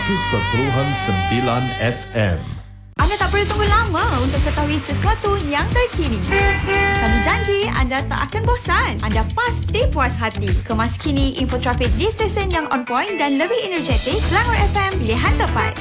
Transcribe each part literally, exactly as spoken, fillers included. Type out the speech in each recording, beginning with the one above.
seratus perpuluhan sembilan F M. Anda tak perlu tunggu lama untuk ketahui sesuatu yang terkini. Kami janji anda tak akan bosan. Anda pasti puas hati. Kemas kini info trafik di stesen yang on point dan lebih energetik. Selangor F M, pilihan tepat.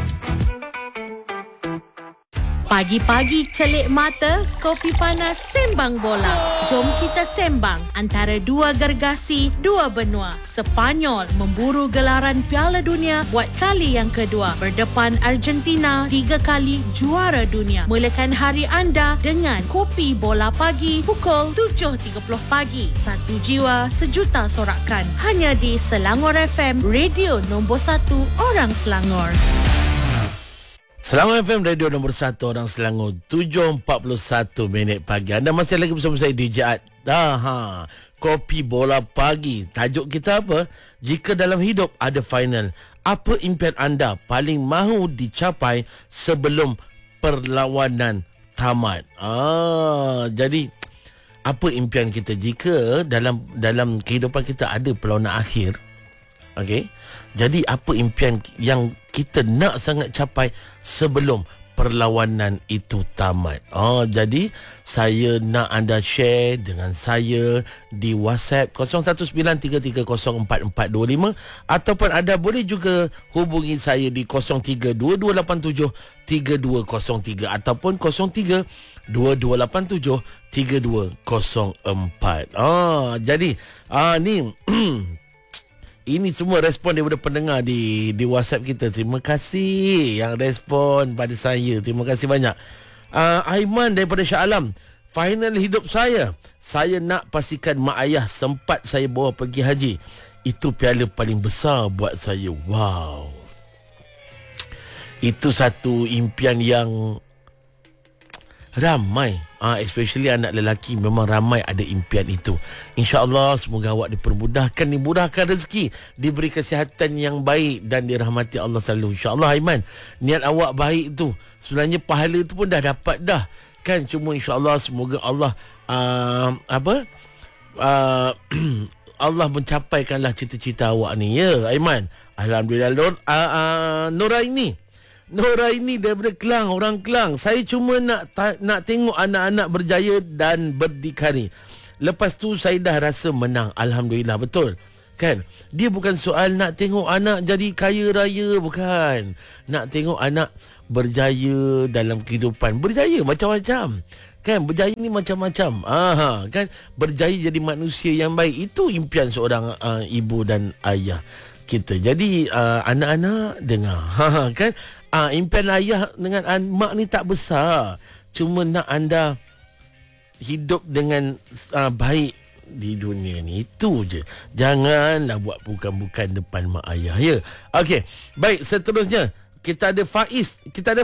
Pagi-pagi celik mata, kopi panas sembang bola. Jom kita sembang antara dua gergasi, dua benua. Sepanyol memburu gelaran Piala Dunia buat kali yang kedua. Berdepan Argentina, tiga kali juara dunia. Mulakan hari anda dengan kopi bola pagi pukul tujuh tiga puluh pagi. Satu jiwa, sejuta sorakan. Hanya di Selangor F M, radio nombor satu orang Selangor. Selangor F M, radio nombor satu orang Selangor. Tujuh empat puluh satu minit pagi. Anda masih lagi bersama saya D J Ad. Dah, ha. Kopi bola pagi. Tajuk kita apa? Jika dalam hidup ada final, apa impian anda paling mahu dicapai sebelum perlawanan tamat? Ah, jadi apa impian kita jika dalam dalam kehidupan kita ada perlawanan akhir? Okey. Jadi apa impian yang kita nak sangat capai sebelum perlawanan itu tamat? Oh, jadi saya nak anda share dengan saya di WhatsApp kosong satu sembilan tiga tiga kosong empat empat dua lima ataupun anda boleh juga hubungi saya di kosong tiga dua dua lapan tujuh tiga dua kosong tiga ataupun kosong tiga dua dua lapan tujuh tiga dua kosong empat. Oh, jadi ah ni ini semua respon daripada pendengar di di WhatsApp kita. Terima kasih yang respon pada saya. Terima kasih banyak. Uh, Aiman daripada Shah Alam. Final hidup saya. Saya nak pastikan mak ayah sempat saya bawa pergi haji. Itu piala paling besar buat saya. Wow. Itu satu impian yang ramai, ah, especially anak lelaki memang ramai ada impian itu. InsyaAllah semoga awak dipermudahkan, dimudahkan rezeki, diberi kesihatan yang baik dan dirahmati Allah selalu. InsyaAllah Aiman, niat awak baik tu, sebenarnya pahala tu pun dah dapat dah kan. Cuma insyaAllah semoga Allah uh, apa uh, Allah mencapaikanlah cita-cita awak ni ya Aiman. Alhamdulillah. Nur, uh, uh, Nuraini Nuraini daripada Kelang, orang Kelang. Saya cuma nak ta- nak tengok anak-anak berjaya dan berdikari. Lepas tu saya dah rasa menang. Alhamdulillah, betul. Kan? Dia bukan soal nak tengok anak jadi kaya raya, bukan. Nak tengok anak berjaya dalam kehidupan. Berjaya macam-macam. Kan? Berjaya ni macam-macam. Aha, kan? Berjaya jadi manusia yang baik. Itu impian seorang uh, ibu dan ayah kita. Jadi uh, anak-anak dengar. Ha, kan? Ah, impian ayah dengan an- mak ni tak besar. Cuma nak anda hidup dengan uh, baik di dunia ni. Itu je. Janganlah buat bukan-bukan depan mak ayah ya. Okey. Baik, seterusnya kita ada Faiz. Kita ada